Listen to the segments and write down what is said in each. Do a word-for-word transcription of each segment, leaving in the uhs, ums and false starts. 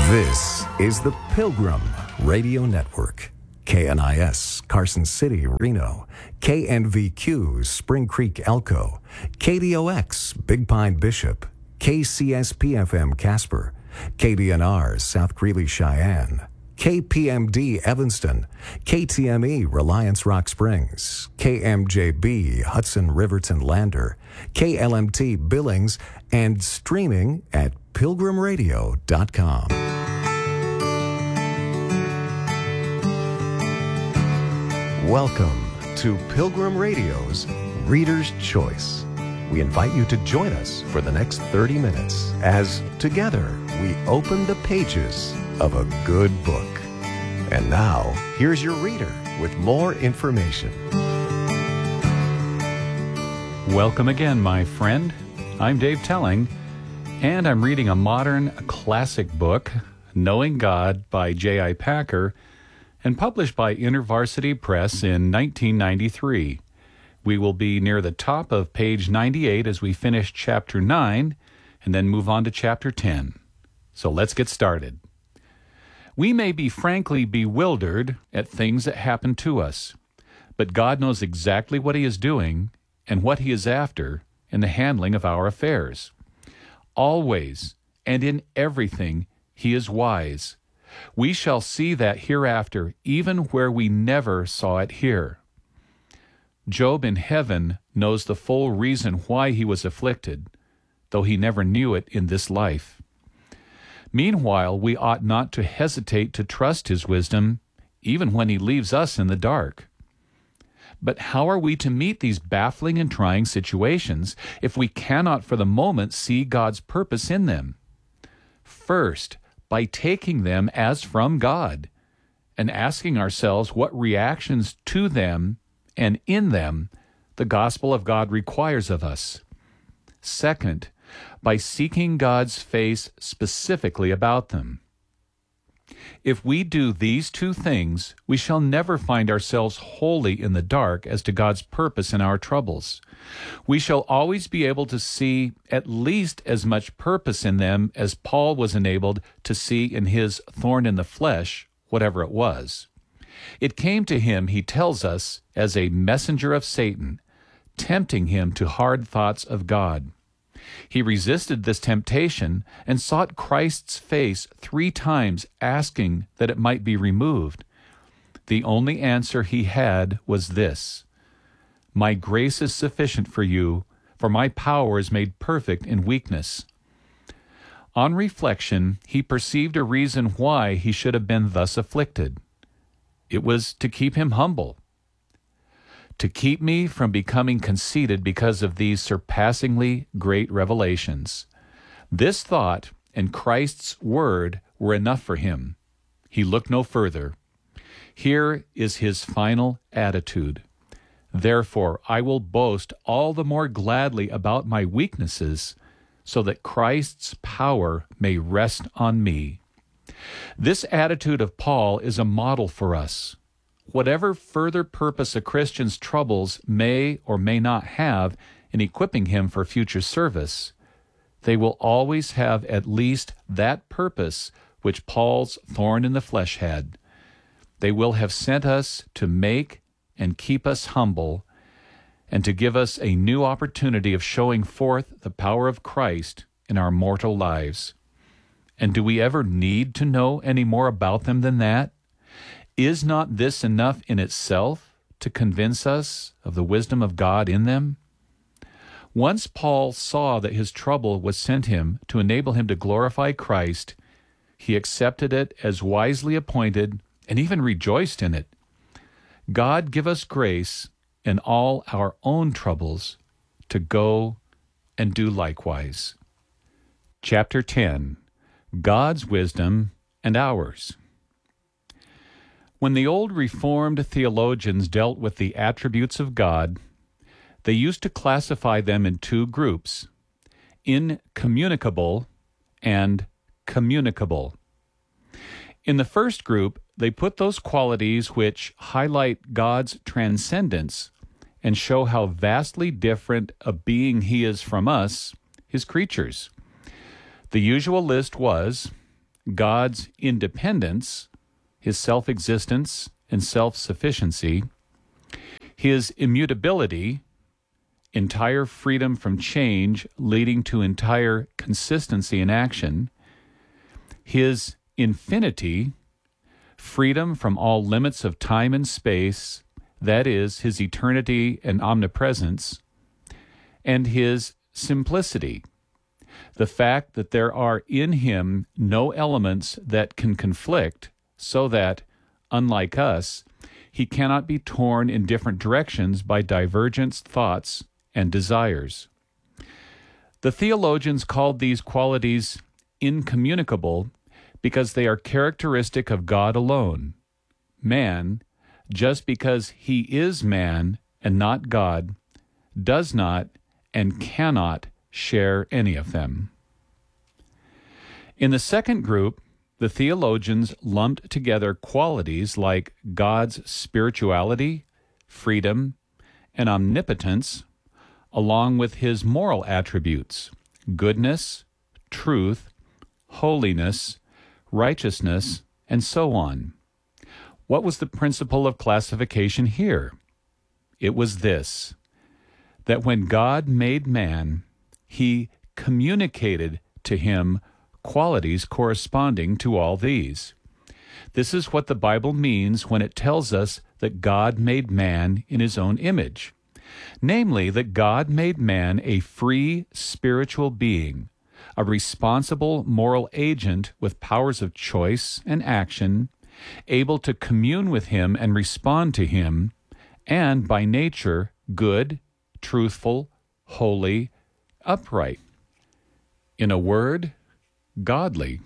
This is the Pilgrim Radio Network. K N I S, Carson City, Reno. K N V Q, Spring Creek, Elko. K D O X, Big Pine, Bishop. K C S P F M, Casper. K D N R, South Greeley, Cheyenne. K P M D, Evanston. K T M E, Reliance Rock Springs. K M J B, Hudson, Riverton, Lander. K L M T, Billings, and streaming at pilgrim radio dot com. Welcome to Pilgrim Radio's Reader's Choice. We invite you to join us for the next thirty minutes as together we open the pages of a good book. And now, here's your reader with more information. Welcome again, my friend. I'm Dave Telling, and I'm reading a modern classic book, Knowing God by J I Packer, and published by InterVarsity Press in nineteen ninety-three. We will be near the top of page ninety-eight as we finish chapter nine, and then move on to chapter ten. So let's get started. We may be frankly bewildered at things that happen to us, but God knows exactly what He is doing and what He is after in the handling of our affairs. Always and in everything He is wise. We shall see that hereafter, even where we never saw it here. Job in heaven knows the full reason why he was afflicted, though he never knew it in this life. Meanwhile, we ought not to hesitate to trust His wisdom, even when He leaves us in the dark. But how are we to meet these baffling and trying situations if we cannot for the moment see God's purpose in them? First, by taking them as from God, and asking ourselves what reactions to them and in them the gospel of God requires of us. Second, by seeking God's face specifically about them. If we do these two things, we shall never find ourselves wholly in the dark as to God's purpose in our troubles. We shall always be able to see at least as much purpose in them as Paul was enabled to see in his thorn in the flesh, whatever it was. It came to him, he tells us, as a messenger of Satan, tempting him to hard thoughts of God. He resisted this temptation and sought Christ's face three times, asking that it might be removed. The only answer he had was this: "My grace is sufficient for you, for my power is made perfect in weakness." On reflection, he perceived a reason why he should have been thus afflicted. It was to keep him humble, to keep me from becoming conceited because of these surpassingly great revelations. This thought and Christ's word were enough for him. He looked no further. Here is his final attitude: "Therefore I will boast all the more gladly about my weaknesses, so that Christ's power may rest on me." This attitude of Paul is a model for us. Whatever further purpose a Christian's troubles may or may not have in equipping him for future service, they will always have at least that purpose which Paul's thorn in the flesh had. They will have sent us to make and keep us humble, and to give us a new opportunity of showing forth the power of Christ in our mortal lives. And do we ever need to know any more about them than that? Is not this enough in itself to convince us of the wisdom of God in them? Once Paul saw that his trouble was sent him to enable him to glorify Christ, he accepted it as wisely appointed and even rejoiced in it. God give us grace in all our own troubles to go and do likewise. Chapter ten. God's Wisdom and Ours. When the old Reformed theologians dealt with the attributes of God, they used to classify them in two groups: incommunicable and communicable. In the first group, they put those qualities which highlight God's transcendence and show how vastly different a being He is from us, His creatures. The usual list was God's independence, his self-existence and self-sufficiency, his immutability, entire freedom from change leading to entire consistency in action, his infinity, freedom from all limits of time and space, that is, his eternity and omnipresence, and his simplicity, the fact that there are in him no elements that can conflict, so that, unlike us, he cannot be torn in different directions by divergent thoughts and desires. The theologians called these qualities incommunicable because they are characteristic of God alone. Man, just because he is man and not God, does not and cannot share any of them. In the second group, the theologians lumped together qualities like God's spirituality, freedom, and omnipotence, along with his moral attributes, goodness, truth, holiness, righteousness, and so on. What was the principle of classification here? It was this, that when God made man, he communicated to him qualities corresponding to all these. This is what the Bible means when it tells us that God made man in his own image. Namely, that God made man a free spiritual being, a responsible moral agent with powers of choice and action, able to commune with him and respond to him, and by nature good, truthful, holy, upright. In a word, godly.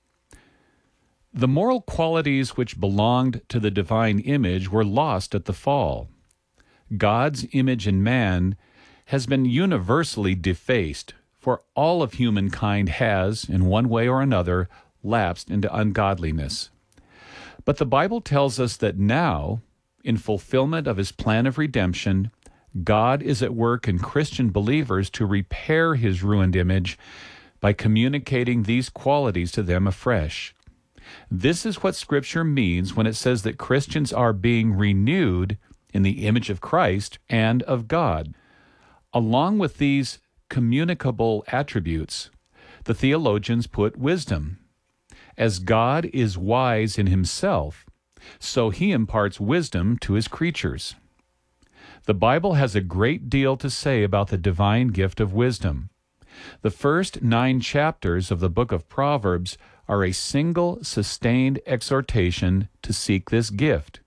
The moral qualities which belonged to the divine image were lost at the fall. God's image in man has been universally defaced, for all of humankind has, in one way or another, lapsed into ungodliness. But the Bible tells us that now, in fulfillment of his plan of redemption, God is at work in Christian believers to repair his ruined image by communicating these qualities to them afresh. This is what Scripture means when it says that Christians are being renewed in the image of Christ and of God. Along with these communicable attributes, the theologians put wisdom. As God is wise in himself, so he imparts wisdom to his creatures. The Bible has a great deal to say about the divine gift of wisdom. The first nine chapters of the book of Proverbs are a single sustained exhortation to seek this gift.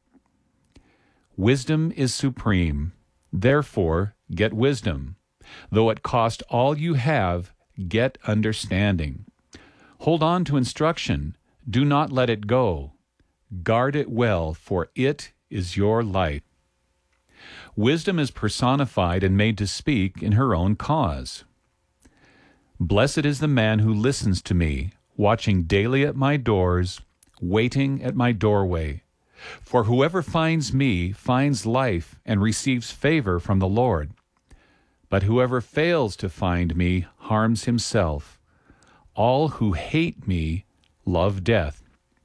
Wisdom is supreme. Therefore, get wisdom. Though it cost all you have, get understanding. Hold on to instruction. Do not let it go. Guard it well, for it is your life. Wisdom is personified and made to speak in her own cause. Blessed is the man who listens to me, watching daily at my doors, waiting at my doorway. For whoever finds me finds life and receives favor from the Lord. But whoever fails to find me harms himself. All who hate me love death.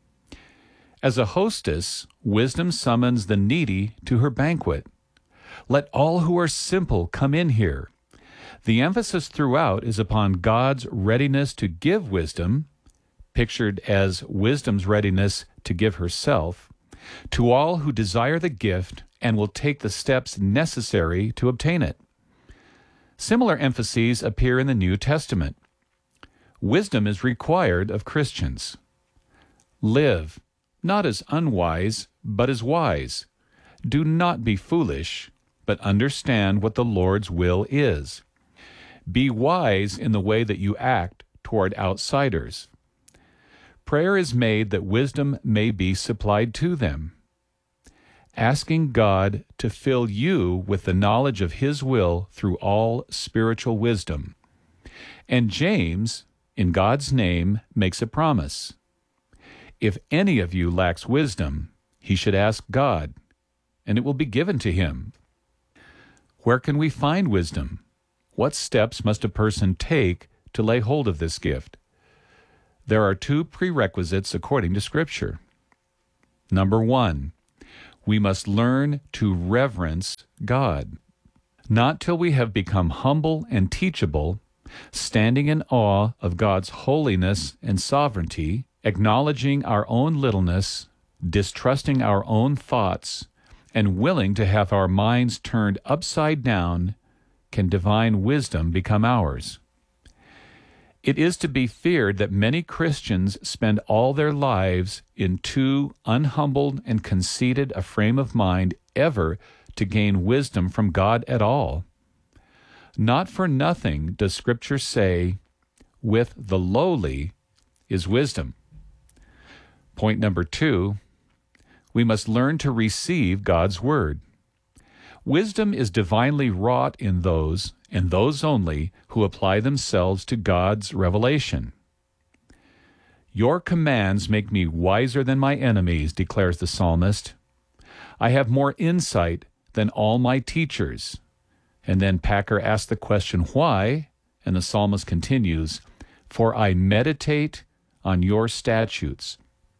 As a hostess, wisdom summons the needy to her banquet. Let all who are simple come in here. The emphasis throughout is upon God's readiness to give wisdom, pictured as wisdom's readiness to give herself, to all who desire the gift and will take the steps necessary to obtain it. Similar emphases appear in the New Testament. Wisdom is required of Christians. Live, not as unwise, but as wise. Do not be foolish, but understand what the Lord's will is. Be wise in the way that you act toward outsiders. Prayer is made that wisdom may be supplied to them. Asking God to fill you with the knowledge of his will through all spiritual wisdom. And James, in God's name, makes a promise. If any of you lacks wisdom, he should ask God, and it will be given to him. Where can we find wisdom? What steps must a person take to lay hold of this gift? there are two prerequisites according to Scripture. Number one, we must learn to reverence God. Not till we have become humble and teachable, standing in awe of God's holiness and sovereignty, acknowledging our own littleness, distrusting our own thoughts, and willing to have our minds turned upside down, can divine wisdom become ours. It is to be feared that many Christians spend all their lives in too unhumbled and conceited a frame of mind ever to gain wisdom from God at all. Not for nothing does Scripture say, with the lowly is wisdom. Point number two, we must learn to receive God's Word. Wisdom is divinely wrought in those, and those only, who apply themselves to God's revelation. Your commands make me wiser than my enemies, declares the psalmist. I have more insight than all my teachers. And then Packer asks the question, why? And the psalmist continues, for I meditate on your statutes.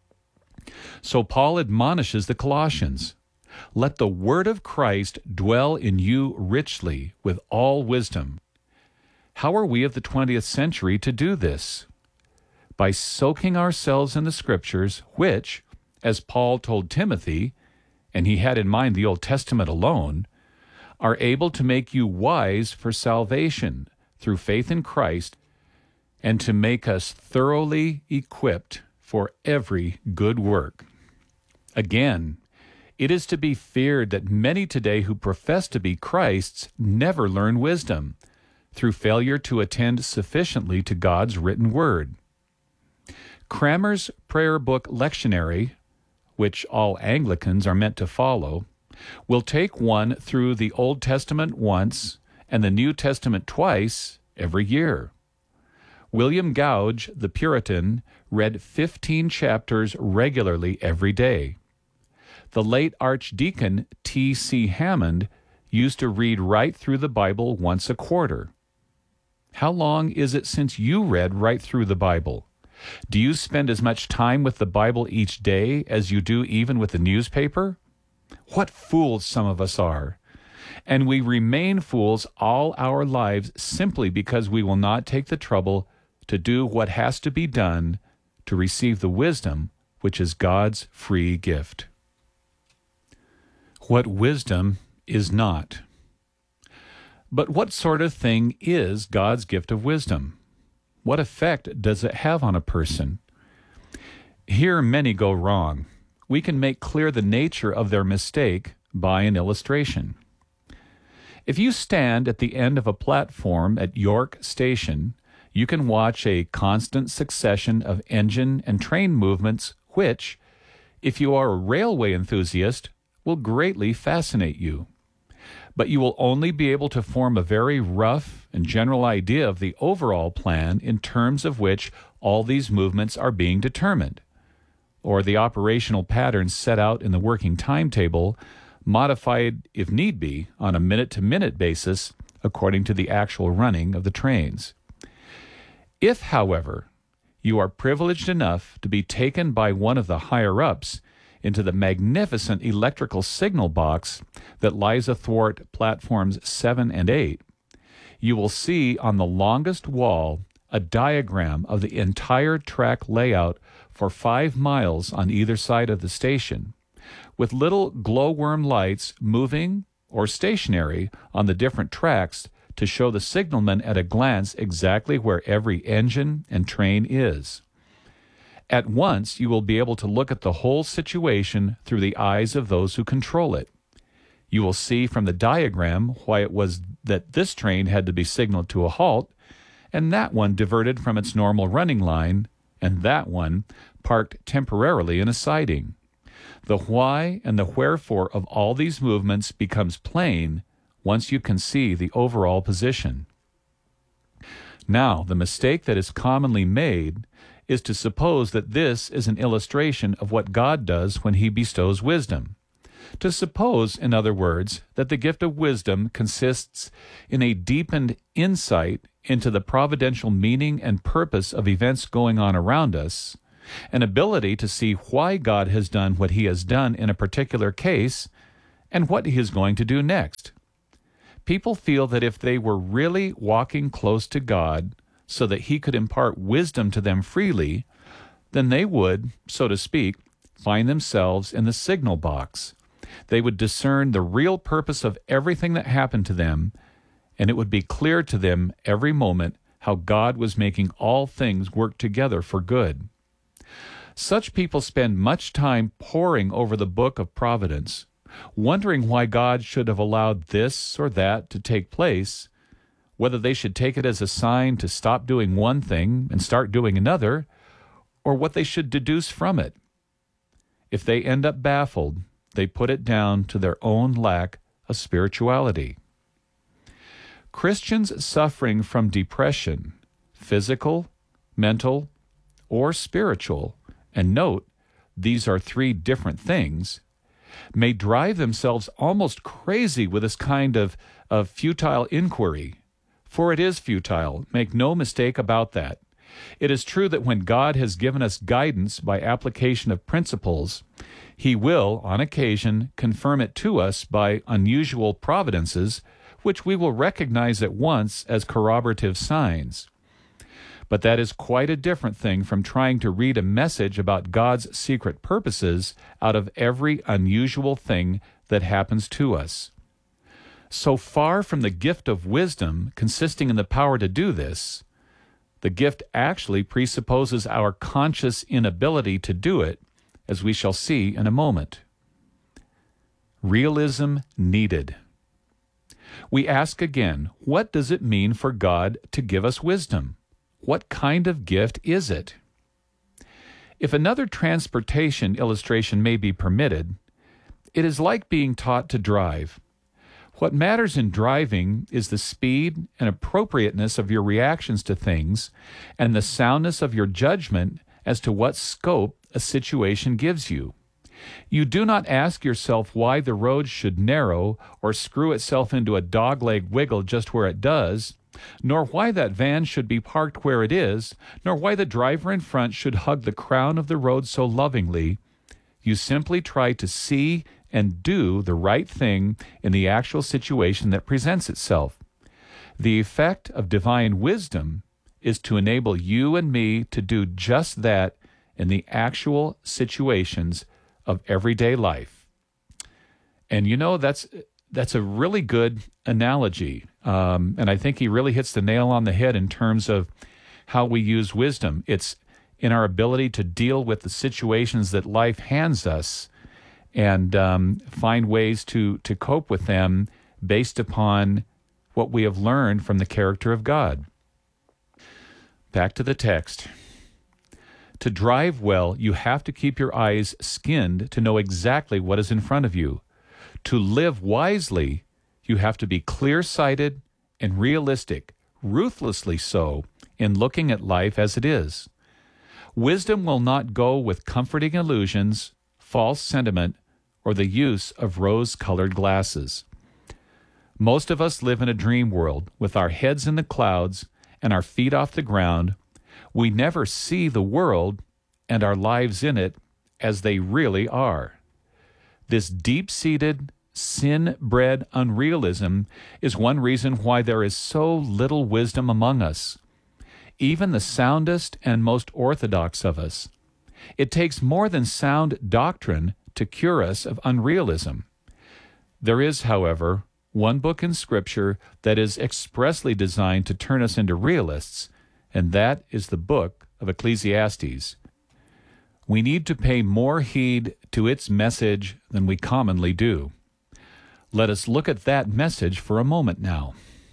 So Paul admonishes the Colossians, let the word of Christ dwell in you richly with all wisdom. How are we of the twentieth century to do this? By soaking ourselves in the Scriptures, which, as Paul told Timothy, and he had in mind the Old Testament alone, are able to make you wise for salvation through faith in Christ, and to make us thoroughly equipped for every good work. Again, it is to be feared that many today who profess to be Christ's never learn wisdom through failure to attend sufficiently to God's written word. Cranmer's prayer book lectionary, which all Anglicans are meant to follow, will take one through the Old Testament once and the New Testament twice every year. William Gouge, the Puritan, read fifteen chapters regularly every day. The late Archdeacon T C Hammond used to read right through the Bible once a quarter. How long is it since you read right through the Bible? Do you spend as much time with the Bible each day as you do even with the newspaper? What fools some of us are. And we remain fools all our lives simply because we will not take the trouble to do what has to be done to receive the wisdom which is God's free gift. What wisdom is not. But what sort of thing is God's gift of wisdom? What effect does it have on a person? Here many go wrong. We can make clear the nature of their mistake by an illustration. If you stand at the end of a platform at York Station, you can watch a constant succession of engine and train movements which, if you are a railway enthusiast, will greatly fascinate you. But you will only be able to form a very rough and general idea of the overall plan in terms of which all these movements are being determined, or the operational patterns set out in the working timetable, modified, if need be, on a minute-to-minute basis according to the actual running of the trains. If, however, you are privileged enough to be taken by one of the higher-ups into the magnificent electrical signal box that lies athwart platforms seven and eight, you will see on the longest wall a diagram of the entire track layout for five miles on either side of the station, with little glowworm lights moving or stationary on the different tracks to show the signalman at a glance exactly where every engine and train is. At once, you will be able to look at the whole situation through the eyes of those who control it. You will see from the diagram why it was that this train had to be signaled to a halt, and that one diverted from its normal running line, and that one parked temporarily in a siding. The why and the wherefore of all these movements becomes plain once you can see the overall position. Now, the mistake that is commonly made is to suppose that this is an illustration of what God does when he bestows wisdom. To suppose, in other words, that the gift of wisdom consists in a deepened insight into the providential meaning and purpose of events going on around us, an ability to see why God has done what he has done in a particular case, and what he is going to do next. People feel that if they were really walking close to God so that he could impart wisdom to them freely, then they would, so to speak, find themselves in the signal box. They would discern the real purpose of everything that happened to them, and it would be clear to them every moment how God was making all things work together for good. Such people spend much time poring over the book of providence, wondering why God should have allowed this or that to take place, whether they should take it as a sign to stop doing one thing and start doing another, or what they should deduce from it. If they end up baffled, they put it down to their own lack of spirituality. Christians suffering from depression, physical, mental, or spiritual, and note, these are three different things, may drive themselves almost crazy with this kind of, of futile inquiry. For it is futile, make no mistake about that. It is true that when God has given us guidance by application of principles, he will, on occasion, confirm it to us by unusual providences, which we will recognize at once as corroborative signs. But that is quite a different thing from trying to read a message about God's secret purposes out of every unusual thing that happens to us. So far from the gift of wisdom consisting in the power to do this, the gift actually presupposes our conscious inability to do it, as we shall see in a moment. Realism needed. We ask again, what does it mean for God to give us wisdom? What kind of gift is it? If another transportation illustration may be permitted, it is like being taught to drive. What matters in driving is the speed and appropriateness of your reactions to things and the soundness of your judgment as to what scope a situation gives you. You do not ask yourself why the road should narrow or screw itself into a dogleg wiggle just where it does, nor why that van should be parked where it is, nor why the driver in front should hug the crown of the road so lovingly. You simply try to see and do the right thing in the actual situation that presents itself. The effect of divine wisdom is to enable you and me to do just that in the actual situations of everyday life. And you know, that's that's a really good analogy. Um, and I think he really hits the nail on the head in terms of how we use wisdom. It's in our ability to deal with the situations that life hands us and um, find ways to, to cope with them based upon what we have learned from the character of God. Back to the text. To drive well, you have to keep your eyes skinned to know exactly what is in front of you. To live wisely, you have to be clear-sighted and realistic, ruthlessly so, in looking at life as it is. Wisdom will not go with comforting illusions, false sentiment, or the use of rose-colored glasses. Most of us live in a dream world with our heads in the clouds and our feet off the ground. We never see the world and our lives in it as they really are. This deep-seated, sin-bred unrealism is one reason why there is so little wisdom among us, even the soundest and most orthodox of us. It takes more than sound doctrine to cure us of unrealism. There is, however, one book in Scripture that is expressly designed to turn us into realists, and that is the book of Ecclesiastes. We need to pay more heed to its message than we commonly do. Let us look at that message for a moment now.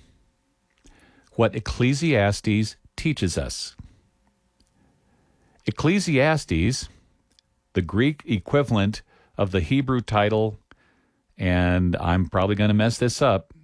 What Ecclesiastes teaches us. Ecclesiastes, the Greek equivalent of the Hebrew title, and I'm probably going to mess this up,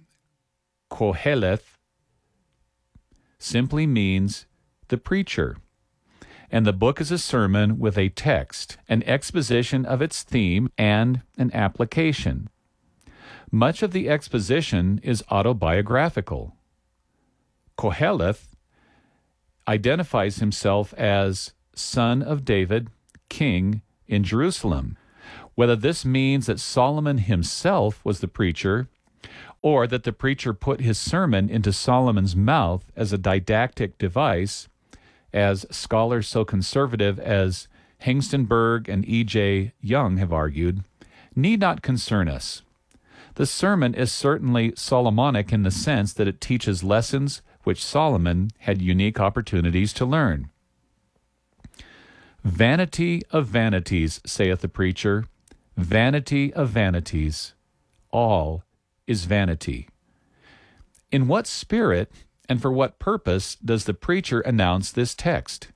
Koheleth, simply means the preacher. and the book is a sermon with a text, an exposition of its theme, and an application. Much of the exposition is autobiographical. Koheleth identifies himself as son of David, king in Jerusalem. Whether this means that Solomon himself was the preacher, or that the preacher put his sermon into Solomon's mouth as a didactic device, as scholars so conservative as Hengstenberg and E J Young have argued, need not concern us. The sermon is certainly Solomonic in the sense that it teaches lessons which Solomon had unique opportunities to learn. Vanity of vanities, saith the preacher, vanity of vanities, all is vanity. In what spirit and for what purpose does the preacher announce this text?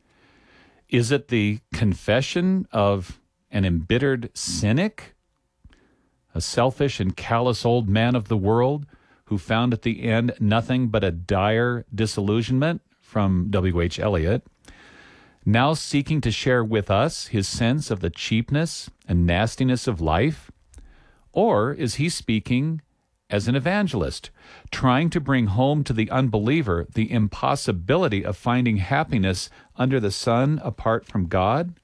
Is it the confession of an embittered cynic, a selfish and callous old man of the world who found at the end nothing but a dire disillusionment, from W H Eliot, now seeking to share with us his sense of the cheapness and nastiness of life? Or is he speaking as an evangelist, trying to bring home to the unbeliever the impossibility of finding happiness under the sun apart from God?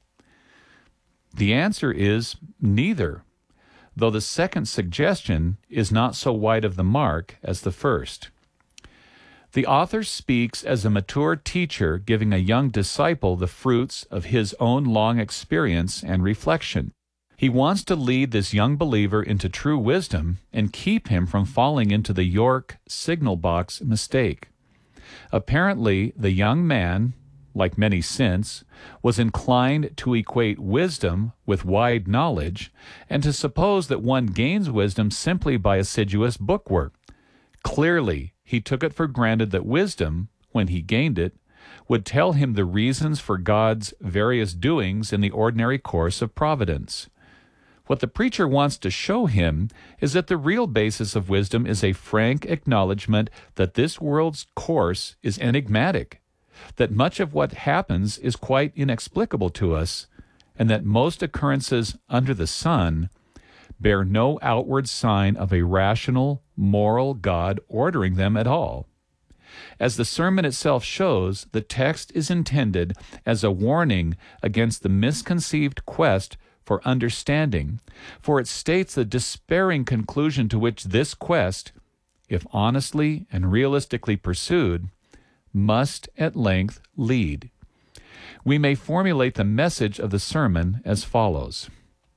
The answer is neither, though the second suggestion is not so wide of the mark as the first. The author speaks as a mature teacher giving a young disciple the fruits of his own long experience and reflection. He wants to lead this young believer into true wisdom and keep him from falling into the York signal box mistake. Apparently, the young man, like many since, was inclined to equate wisdom with wide knowledge and to suppose that one gains wisdom simply by assiduous bookwork. Clearly, he took it for granted that wisdom, when he gained it, would tell him the reasons for God's various doings in the ordinary course of providence. What the preacher wants to show him is that the real basis of wisdom is a frank acknowledgement that this world's course is enigmatic, that much of what happens is quite inexplicable to us, and that most occurrences under the sun bear no outward sign of a rational, moral God ordering them at all. As the sermon itself shows, the text is intended as a warning against the misconceived quest for understanding, for it states the despairing conclusion to which this quest, if honestly and realistically pursued, must at length lead. We may formulate the message of the sermon as follows.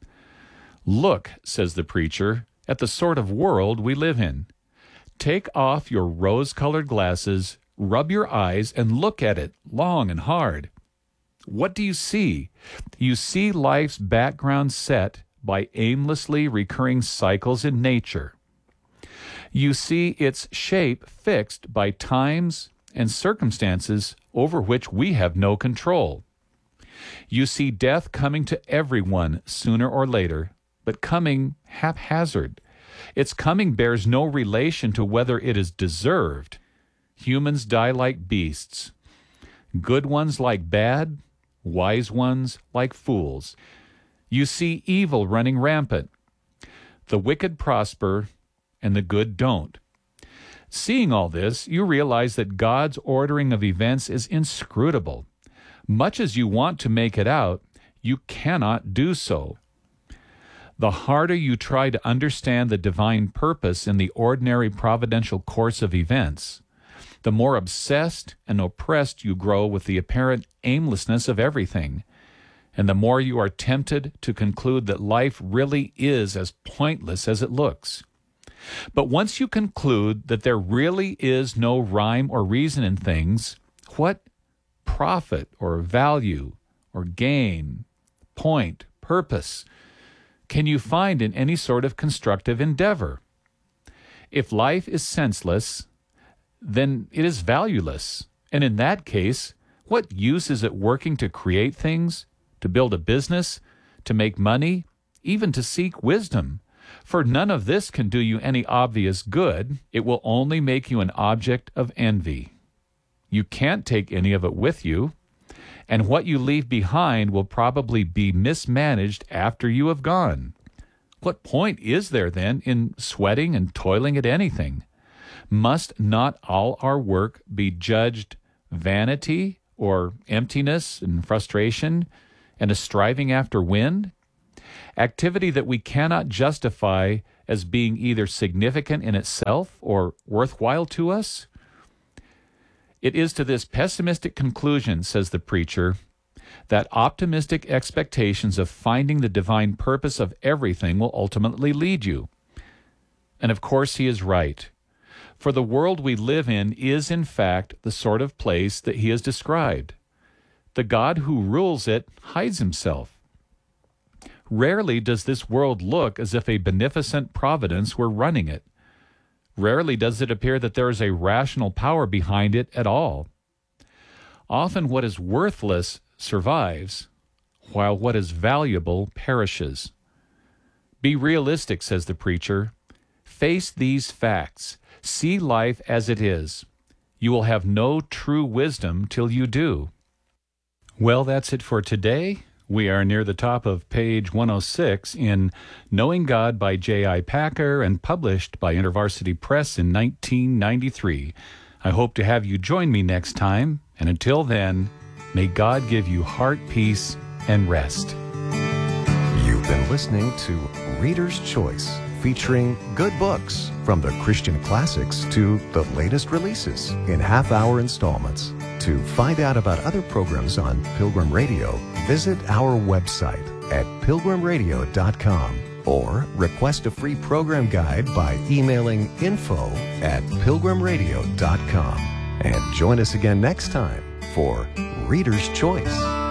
Look, says the preacher, at the sort of world we live in. Take off your rose-colored glasses, rub your eyes, and look at it long and hard. What do you see? You see life's background set by aimlessly recurring cycles in nature. You see its shape fixed by times and circumstances over which we have no control. You see death coming to everyone sooner or later, but coming haphazard. Its coming bears no relation to whether it is deserved. Humans die like beasts. Good ones like bad, wise ones like fools. You see evil running rampant. The wicked prosper, and the good don't. Seeing all this, you realize that God's ordering of events is inscrutable. Much as you want to make it out, you cannot do so. The harder you try to understand the divine purpose in the ordinary providential course of events, the more obsessed and oppressed you grow with the apparent aimlessness of everything, and the more you are tempted to conclude that life really is as pointless as it looks. But once you conclude that there really is no rhyme or reason in things, what profit or value or gain, point, purpose can you find in any sort of constructive endeavor? If life is senseless, then it is valueless. And in that case, what use is it working to create things, to build a business, to make money, even to seek wisdom? For none of this can do you any obvious good. It will only make you an object of envy. You can't take any of it with you. And what you leave behind will probably be mismanaged after you have gone. What point is there then in sweating and toiling at anything? Must not all our work be judged vanity or emptiness and frustration and a striving after wind? Activity that we cannot justify as being either significant in itself or worthwhile to us? It is to this pessimistic conclusion, says the preacher, that optimistic expectations of finding the divine purpose of everything will ultimately lead you. And of course he is right. For the world we live in is, in fact, the sort of place that he has described. The God who rules it hides himself. Rarely does this world look as if a beneficent providence were running it. Rarely does it appear that there is a rational power behind it at all. Often what is worthless survives, while what is valuable perishes. Be realistic, says the preacher. Face these facts. See life as it is. You will have no true wisdom till you do. Well, that's it for today. We are near the top of page one oh six in Knowing God by J I Packer and published by InterVarsity Press in nineteen ninety-three. I hope to have you join me next time, and until then, may God give you heart peace and rest. You've been listening to Reader's Choice, featuring good books from the Christian classics to the latest releases in half-hour installments. To find out about other programs on Pilgrim Radio, visit our website at pilgrim radio dot com or request a free program guide by emailing info at pilgrim radio dot com. And join us again next time for Reader's Choice.